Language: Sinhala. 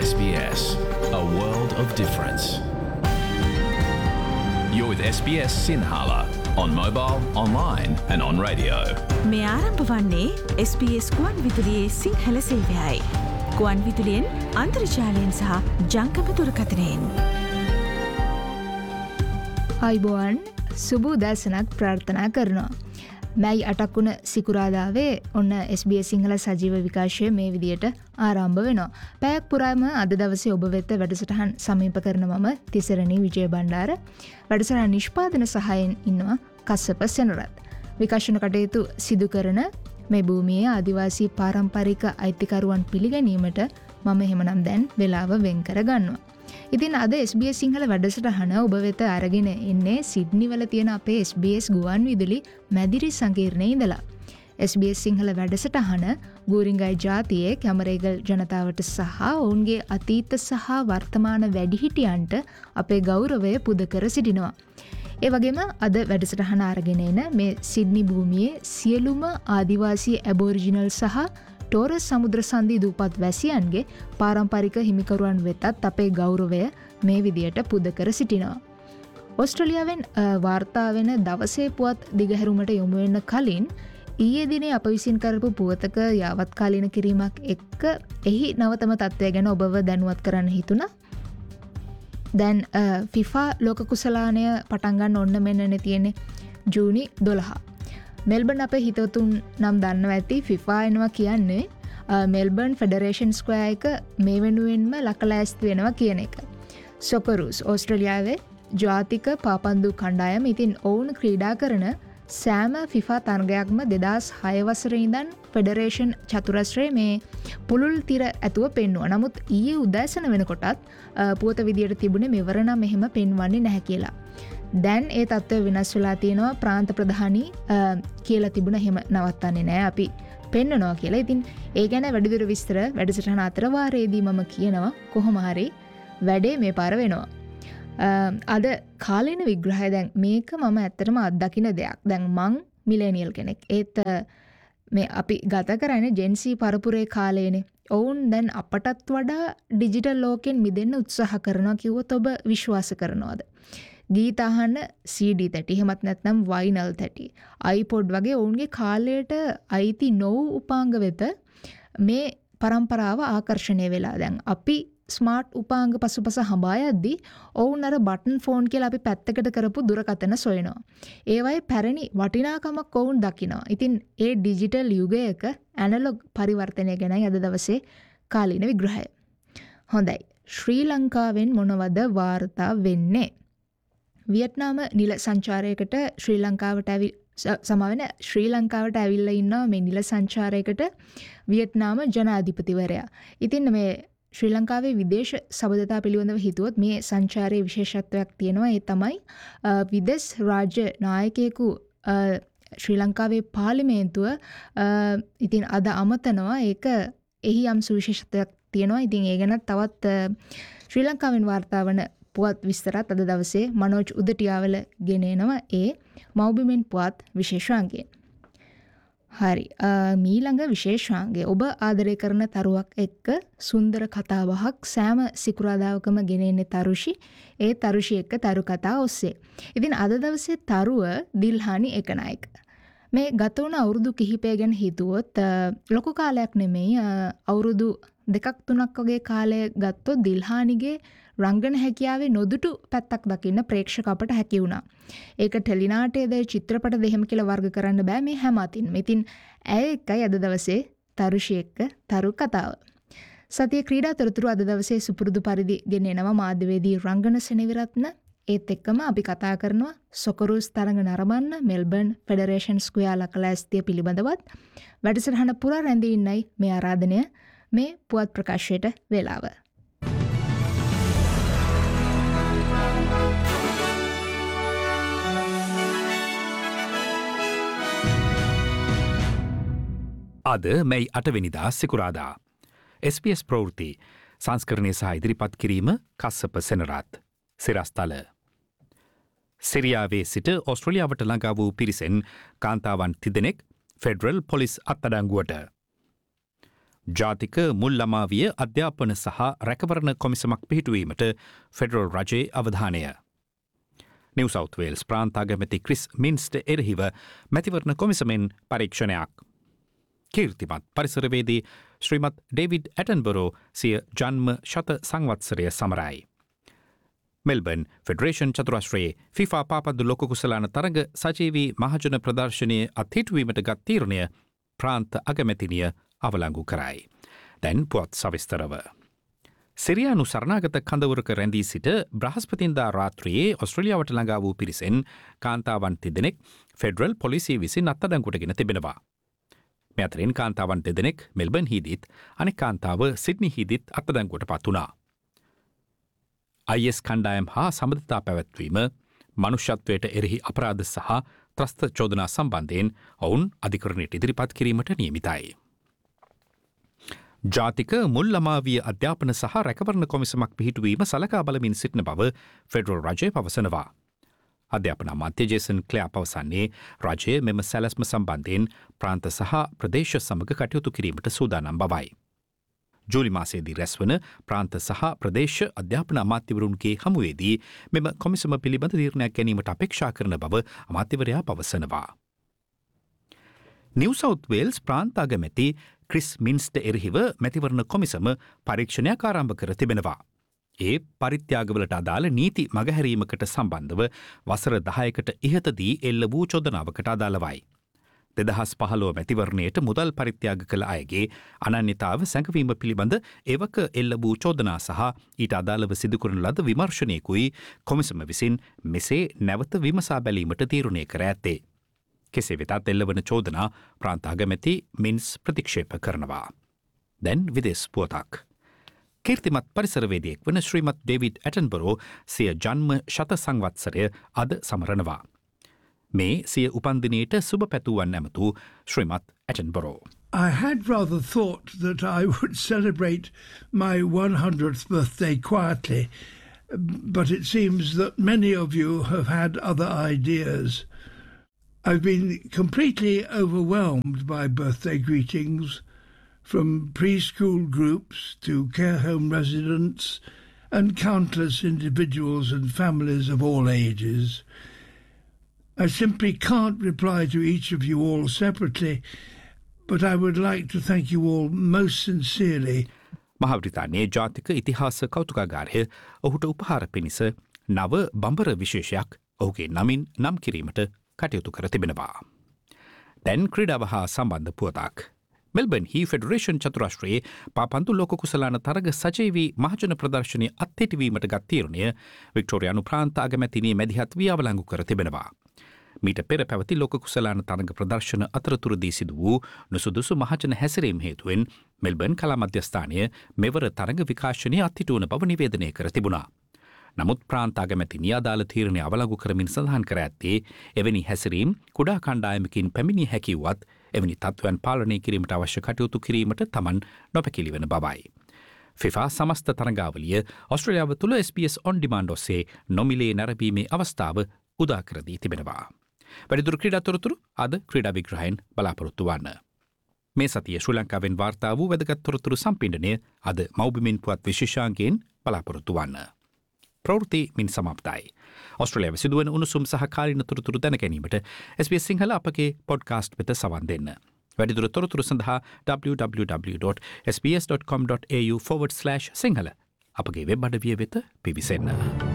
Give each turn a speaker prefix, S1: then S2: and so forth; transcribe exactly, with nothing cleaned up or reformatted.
S1: S B S, a world of difference. You're with S B S Sinhala on mobile, online and on radio.
S2: මේ ආරම්භ වන්නේ S B S ගුවන් විදුලියේ සිංහල සේවයයි. ගුවන් විදුලියෙන් අන්තර්ජාලයෙන් සහ ජංගම දුරකථනයෙන්.
S3: අයිබෝවන් සුබ උදෑසනක් ප්‍රාර්ථනා කරනවා. මැයි අටක් වුණ සිකුරාදාවේ ඔන්න S B S සිංහල සජීව විකාශය මේ විදියට ආරම්භ වෙනවා. පැයක් පුරාම අද දවසේ ඔබ වෙත වැඩසටහන් සමීප කරන මම තිසරණී විජය බණ්ඩාර. වැඩසටහන් නිෂ්පාදන සහායෙන් ඉන්නවා කස්සප සෙනරත්. විකාශන කටයුතු සිදු කරන මේ භූමියේ ආදිවාසී පාරම්පරික අයිතිකරුවන් පිළිගැනීමට මම එහෙමනම් දැන් වෙලාව වෙන් කර ගන්නවා. ඉතින් අද S B S සිංහල වැඩසටහන ඔබ වෙත අරගෙන එන්නේ සිඩ්නි වල තියෙන අපේ S B S ගුවන් විදුලි මැදිරි සංකීර්ණයේ ඉඳලා. S B S සිංහල වැඩසටහන ගූරින්ගයි ජාතියේ කැමරේගල් ජනතාවට සහ ඔවුන්ගේ අතීත සහ වර්තමාන වැඩිහිටියන්ට අපේ ගෞරවය පුද කර සිටිනවා. ඒ වගේම අද වැඩසටහන අරගෙන එන මේ සිඩ්නි භූමියේ සියලුම ආදිවාසී ඇබෝරිජිනල් සහ ටෝරස් සමුද්‍ර සන්ධි දූපත් වැසියන්ගේ පාරම්පරික හිමිකරුවන් වෙතත් අපේ ගෞරවය මේ විදියට පුද කර සිටිනවා. ඕස්ට්‍රේලියාවෙන් වාර්තා වෙන දවසේ පුවත් දිගහැරුමට යොමු වෙන්න කලින් ඊයේ දිනේ අප විසින් කරපු පුවතක යාවත්කාලීන කිරීමක් එක්ක එහි නවතම තත්ත්වය ගැන ඔබව දැනුවත් කරන්න හිතුණා. දැන් ෆිෆා ලෝක කුසලානය පටන් ගන්න ඔන්න මෙන්නනේ තියෙන්නේ ජූනි දොළහ. මෙල්බර්න් අපේ හිතවතුන් නම් දන්නවා ඇති ෆිෆා එනවා කියන්නේ මෙල්බර්න් ෆෙඩරේෂන් ස්ක්වයර් එක මේ වෙනුවෙන්ම ලකලෑස්ති වෙනවා කියන එක. සොකරුස් ඕස්ට්‍රේලියාවේ ජාතික පාපන්දු කණ්ඩායම ඉතින් ඔවුන් ක්‍රීඩා කරන සෑම ෆිෆා තරගයක්ම දෙදහස් හය වසරේ ඉඳන් ෆෙඩරේෂන් චතුරස්‍රයේ මේ පුළුල් තිර ඇතුව පෙන්වුවා. නමුත් ඊයේ උදෑසන වෙනකොටත් පුවත විදියට තිබුණේ මෙවර නම් එහෙම පෙන්වන්නේ නැහැ කියලා. දැන් ඒ තත්ත්වය වෙනස් වෙලා තියෙනවා. ප්‍රාන්ත ප්‍රධානී කියලා තිබුණ එහෙම නවත්තන්නේ නැහැ අපි පෙන්නනවා කියලා. ඉතින් ඒ ගැන වැඩිදුර විස්තර වැඩසටහන අතර වාරයේදී මම කියනවා. කොහොම හරි වැඩේ මේ පාර වෙනවා. අද කාලීන විග්‍රහය දැන් මේක මම ඇත්තටම අත්දකින දෙයක්. දැන් මං මිලේනියල් කෙනෙක්. ඒත් මේ අපි ගත කරන්නේ ජෙන්සී පරපුරේ කාලේනේ. ඔවුන් දැන් අපටත් වඩා ඩිජිටල් ලෝකෙන් මිදෙන්න උත්සාහ කරනවා කිව්වොත් ඔබ විශ්වාස කරනවද? ගීත අහන්න C D තැටි එහෙමත් නැත්නම් වයිනල් තැටි iPod වගේ ඔවුන්ගේ කාලයට අයිති නොවූ උපාංග වෙත මේ પરම්පරාව ආකර්ෂණය වෙලා. දැන් අපි ස්මාර්ට් උපාංග පසුපස හඹා යද්දී ඔවුන් අර බටන් ෆෝන් කියලා අපි පැත්තකට කරපු දුරකථන සොයනවා. ඒවයි පැරණි වටිනාකමක් ඔවුන් දකිනවා. ඉතින් ඒ ඩිජිටල් යුගයක ඇනලොග් පරිවර්තනය ගැනයි අද දවසේ කාලීන විග්‍රහය. හොඳයි. ශ්‍රී ලංකාවෙන් මොනවද වාර්තා වෙන්නේ? වියට්නාම නිල සංචාරයකට ශ්‍රී ලංකාවට ඇවි සමාවෙන ශ්‍රී ලංකාවට ඇවිල්ලා ඉන්නවා මේ නිල සංචාරයකට වියට්නාම ජනාධිපතිවරයා. ඉතින් මේ ශ්‍රී ලංකාවේ විදේශ සබඳතා පිළිබඳව හිතුවොත් මේ සංචාරයේ විශේෂත්වයක් තියෙනවා. ඒ තමයි විදේශ රාජ්‍ය නායකයෙකු ශ්‍රී ලංකාවේ පාර්ලිමේන්තුව ඉතින් අද අමතනවා. ඒක එහි යම් සුවිශේෂත්වයක් තියෙනවා. ඉතින් ඒ ගැන තවත් ශ්‍රී ලංකාවෙන් වාර්තා වන පුවත් විස්තරත් අද දවසේ මනෝජ් උදටියාවල ගෙන එනවා ඒ මව්බිමෙන් පුවත් විශේෂාංගයෙන්. හරි. මීළඟ විශේෂාංගය ඔබ ආදරය කරන තරුවක් එක්ක සුන්දර කතාබහක් සෑම සිකුරාදාවකම ගෙන එන්නේ තරුෂි. ඒ තරුෂි එක්ක තරු කතා ඔස්සේ. ඉතින් අද දවසේ තරුව දිල්හානි එකනායක. මේ ගත වුණ අවුරුදු කිහිපය ගැන හිතුවොත් ලොකු කාලයක් නෙමෙයි. අවුරුදු දෙකක් තුනක් වගේ කාලය ගත්තොත් දිල්හානිගේ රංගන හැකියාවේ නොදුටු පැත්තක් දකින්න ප්‍රේක්ෂක අපට හැකි වුණා. ඒක ටෙලිනාටයේද චිත්‍රපට දෙහෙම කියලා වර්ග කරන්න බෑ මේ හැම අතින්ම. ඉතින් ඇය එක්කයි අද දවසේ තරුෂි එක්ක තරු කතාව. සතිය ක්‍රීඩා තොරතුරු අද දවසේ සුපුරුදු පරිදි ගෙන එනවා මාධ්‍යවේදී රංගන සෙනවිරත්න. ඒත් එක්කම අපි කතා කරනවා සොකරුස් තරඟ නරඹන්න මෙල්බර්න් ෆෙඩරේෂන් ස්ක්වයර් ලකලෑස්තිය පිළිබඳවත්. වැඩසටහන පුරා රැඳී ඉන්නයි මේ ආරාධනය මේ පුවත් ප්‍රකාශයට වේලාව.
S4: අද මැයි අටවෙනිදා සිකුරාදා. S B S ප්‍රවෘත්ති සංස්කරණය සහ ඉදිරිපත් කිරීම කස්සප සෙනරත්. සිරස්තල. සිරියාවේ සිට ඔස්ට්‍රේලියාවට ළඟා වූ පිරිසෙන් කාන්තාවන් තිදෙනෙක් ෆෙඩරල් පොලිස් අත්අඩංගුවට. ජාතික මුල් ළමාවිය අධ්‍යාපන සහ රැකවරණ කොමිසමක් පිහිටුවීමට ෆෙඩරල් රජයේ අවධානය. නිව් සවුත් වේල්ස් ප්‍රාන්ත අගමැති ක්‍රිස් මින්ස්ට එරෙහිව මැතිවරණ කොමිසමෙන් පරීක්ෂණයක්. කීර්තිමත් පරිසරවේදී ශ්‍රීමත් ඩේවිඩ් ඇටන්බරෝ සිය ජන්ම ශත සංවත්සරය සමරයි. මෙල්බන් ෆෙඩරේෂන් චතුරශ්‍රයේ ෆිෆා පාපන්දු ලොක කුසලාන තරග සජීවී මහජන ප්‍රදර්ශනය අත්හිටුවීමට ගත් තීරණය ප්‍රාන්ත අගමැතිනිය අවලංගු කරයි. දැන් පුවත් සවිස්තරව. සිරියානු සරණාගත කඳවුරක රැඳී සිට බ්‍රහස්පතින්දා රාත්‍රියේ ඔස්ට්‍රේලියාවට ළඟා වූ පිරිසෙන් කාන්තාවන් තිදෙනෙක් ෆෙඩරල් පොලිසිය විසින් අත්අඩංගුවටගෙන තිබෙනවා. මේ අතරින් කාන්තාවන් දෙදෙනෙක් මෙල්බන් හිදිත් අනෙක් කාන්තාව සිඩ්නි හිදිත් අත්අඩංගුවට පත් වුණා. අයි එස් කණ්ඩායම් හා සබඳතා පැවැත්වීම මනුෂ්‍යත්වයට එරෙහි අපරාධ සහ ත්‍රස්ත චෝදනා සම්බන්ධයෙන් ඔවුන් අධිකරණයට ඉදිරිපත් කිරීමට නියමිතයි. ජාතික මුල් ළමාවිය අධ්‍යාපන සහ රැකවරණ කොමිසමක් පිහිටුවීම සලකා බලමින් සිටින බව ෆෙඩරල් රජය පවසනවා. අධ්‍යාපන අමාත්‍ය ජේසන් ක්ලෙයා පවසන්නේ රජය මෙම සැලැස්ම සම්බන්ධයෙන් ප්‍රාන්ත සහ ප්‍රදේශ සමග කටයුතු කිරීමට සූදානම් බවයි. ජූලි මාසයේදී රැස්වන ප්‍රාන්ත සහ ප්‍රදේශ අධ්‍යාපන අමාත්‍යවරුන්ගේ හමුවේදී මෙම කොමිසම පිළිබඳ තීරණයක් ගැනීමට අපේක්ෂා කරන බව අමාත්‍යවරයා පවසනවා. නිව් සවුත් වේල්ස් ප්‍රාන්ත අගමැති ක්‍රිස් මින්ස්ට එරෙහිව මැතිවරණ කොමිසම පරීක්ෂණයක් ආරම්භ කර තිබෙනවා. ඒ පරිත්‍යාගවලට අදාළ නීති මගහැරීමකට සම්බන්ධව වසර දහයකට ඉහතදී එල්ල වූ චෝදනාවකට අදාළවයි. දෙදහස් පහළොව මැතිවරණයට මුදල් පරිත්‍යාග කළ අයගේ අනන්‍යතාව සැඟවීම පිළිබඳ එවක එල්ල වූ චෝදනා සහ ඊට අදාළව සිදුකරන ලද විමර්ශනයකුයි කොමිසම විසින් මෙසේ නැවත විමසා බැලීමට තීරණය කර ඇත්තේ. කෙසේ වෙතත් එල්ලවන චෝදනා ප්‍රාන්ත අගමැති මින්ස් ප්‍රතික්ෂේප කරනවා. දැන් විදේශ පුවතක්. කීර්තිමත් පරිසරවේදියෙක් වන ශ්‍රීමත් ඩේවිඩ් ඇටන්බරෝ සිය ජන්ම ශත සංවත්සරය අද සමරනවා. මේ සිය උපන්දිනයට සුබ පැතුවන් ඇමතු ශ්‍රීමත් ඇටන්බරෝ.
S5: I had rather thought that I would celebrate my one hundredth birthday quietly, but it seems that many of you have had other ideas. I've been completely overwhelmed by birthday greetings from preschool groups to care home residents and countless individuals and families of all ages. I simply can't reply to each of you all separately, but I would like to thank you all most sincerely.
S4: මහබ්‍රිතාන්‍යයේ ජාතික ඉතිහාස කෞතුකාගාරය ඔහුට උපහාර පිණිස නව බඹර විශේෂයක් ඔහුගේ නමින් නම් කිරීමට කටයුතු කර තිබෙනවා. දැන් ක්‍රීඩාව හා සම්බන්ධ පුවතක්. මෙල්බන් හි ෆෙඩරේෂන් චතුරශ්‍රයේ පාපන්දු ලෝක කුසලාන තරග සජීවී මහජන ප්‍රදර්ශනය අත්හිටුවීමට ගත් තීරණය වික්ටෝරියානු ප්‍රාන්ත අගමැතිනිය මැදිහත් වී අවලංගු කර තිබෙනවා. මීට පෙර පැවති ලෝක කුසලාන තරග ප්‍රදර්ශන අතරතුරදී සිදු වූ නුසුදුසු මහජන හැසිරීම හේතුවෙන් මෙල්බන් කලා මධ්‍යස්ථානය මෙවර තරග විකාශනය අත්හිටුවන බව නිවේදනය කර තිබුණා. නමුත් ප්‍රාන්ත අගමැතිනිය අදාළ තීරණය අවලංගු කරමින් සඳහන් කර ඇත්තේ එවැනි හැසිරීම් කුඩා කණ්ඩායමකින් පැමිණිය හැකි වුවත් එවැනි තත්ත්වයන් පාලනය කිරීමට අවශ්‍ය කටයුතු කිරීමට තමන් නොපැකිලි වන බවයි. ෆිෆා සමස්ත තරගාවලිය ඔස්ට්‍රේලියාව තුළ S B S on demand ඔස්සේ නොමිලේ නැරඹීමේ අවස්ථාව උදා කර දී තිබෙනවා. වැඩිදුර ක්‍රීඩා තොරතුරු අද ක්‍රීඩා විග්‍රහයෙන් බලාපොරොත්තු වන්න. මේ සතිය ශ්‍රී ලංකාවෙන් වාර්තා වූ වැදගත් තොරතුරු සම්පින්ඩනය අද මව්බිමින් පුවත් විශේෂාංගයෙන් බලාපොරොත්තු වන්න. ප්‍රවෘත්ති මින් සමාප්තයි. ඔස්ට්‍රේලියාව සිදුවන උණුසුම් සහ කාලින තොරතුරු දැන ගැනීමට එස් බී එස් සිංහල අපගේ පොඩ්කාස්ට් වෙත සවන් දෙන්න. වැඩිදුර තොරතුරු සඳහා double-u double-u double-u dot s b s dot com dot a u forward slash Sinhala අපගේ වෙබ් අඩවිය වෙත පිවිසෙන්න.